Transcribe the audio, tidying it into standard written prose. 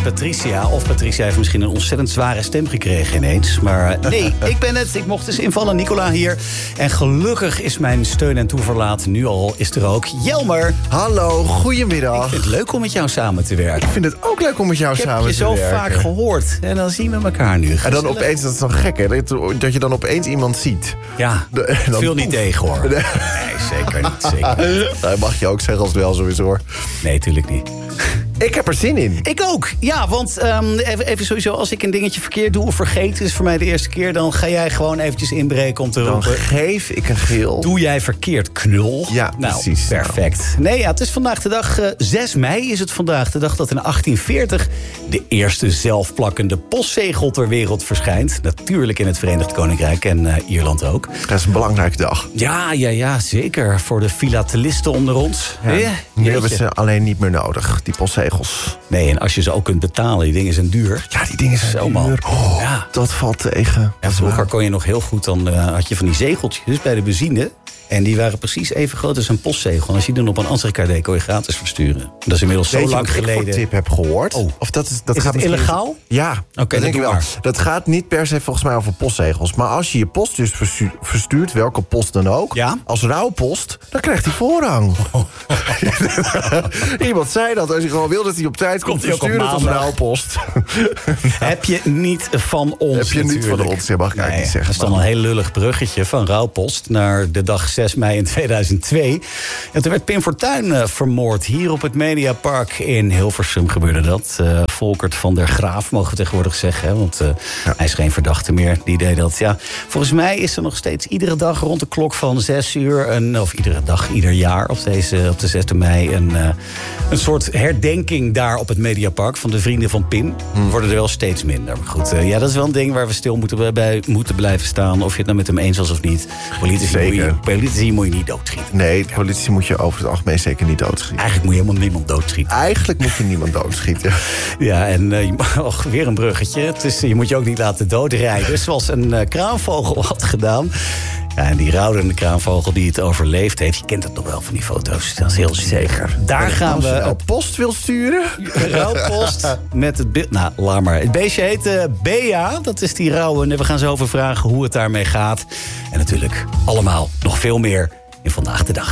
Patricia. Of Patricia heeft misschien een ontzettend zware stem gekregen ineens. Maar nee, ik ben het. Ik mocht dus invallen. Nicola hier. En gelukkig is mijn steun en toeverlaat nu al is er ook. Jelmer. Hallo, goedemiddag. Ik vind het leuk om met jou samen te werken. Ik vind het ook leuk om met jou samen te werken. Ik heb je zo vaak gehoord. En dan zien we elkaar nu. En dan opeens, dat is dan gek, hè? Dat je dan opeens iemand ziet. Ja, dan veel niet tegen, hoor. Nee, zeker niet. Zeker niet. Dat mag je ook zeggen als het wel zo is, hoor. Nee, tuurlijk niet. Ik heb er zin in. Ik ook, ja, want even sowieso... als ik een dingetje verkeerd doe of vergeet... is voor mij de eerste keer... dan ga jij gewoon eventjes inbreken om te roepen... Dan geef ik een geel. Doe jij verkeerd, knul? Ja, precies. Perfect. Nee, ja, het is vandaag de dag... 6 mei is het vandaag. De dag dat in 1840... de eerste zelfplakkende postzegel ter wereld verschijnt. Natuurlijk in het Verenigd Koninkrijk en Ierland ook. Dat is een belangrijke dag. Ja, zeker. Voor de filatelisten onder ons. Ja, nu hebben ze alleen niet meer nodig, die postzegels. Nee, en als je ze ook kunt betalen, die dingen zijn duur. Ja, die dingen zijn zo duur. Oh, ja. Dat valt tegen. Ja, vroeger kon je nog heel goed, dan had je van die zegeltjes bij de benzine. En die waren precies even groot als een postzegel. En als je die dan op een Ansichtkaart deed, kon je gratis versturen. Dat is inmiddels zo lang geleden. Ik een tip heb gehoord. Oh. Of dat is gaat het illegaal? Ja, Oké, denk ik wel. Dat gaat niet per se volgens mij over postzegels. Maar als je je post dus verstuurt, welke post dan ook... Ja? Als rouwpost, dan krijgt hij voorrang. Oh. Iemand zei dat. Als je gewoon wil dat hij op tijd komt, verstuur het als rouwpost. Heb je niet van ons. Heb je niet van ons, mag ik eigenlijk niet zeggen. Dat is dan een heel lullig bruggetje van rouwpost... naar de dag 6 mei in 2002. En toen werd Pim Fortuyn vermoord. Hier op het Mediapark in Hilversum gebeurde dat. Volkert van der Graaf, mogen we tegenwoordig zeggen. Hè? Want hij is geen verdachte meer. Die deed dat. Ja, volgens mij is er nog steeds iedere dag rond de klok van 6 uur... of iedere dag, ieder jaar op de 6 mei... een soort herdenking daar op het Mediapark... van de vrienden van Pim. Worden er wel steeds minder. Maar goed, ja, dat is wel een ding waar we stil moeten blijven staan. Of je het nou met hem eens was of niet. Politici moet je niet doodschieten. Nee, politici moet je over het algemeen zeker niet doodschieten. Eigenlijk moet je helemaal niemand doodschieten. Eigenlijk moet je niemand doodschieten. Ja, en weer een bruggetje. Je moet je ook niet laten doodrijden. Zoals een kraanvogel had gedaan. Ja, en die rouwende kraanvogel die het overleefd heeft... je kent het nog wel van die foto's, dat is heel zeker. Daar gaan we... Als je post wil sturen? Rouwpost met het beeld... Nou, laat maar. Het beestje heet Bea, dat is die rouwe. En we gaan zo over vragen hoe het daarmee gaat. En natuurlijk allemaal nog veel meer in Vandaag de Dag.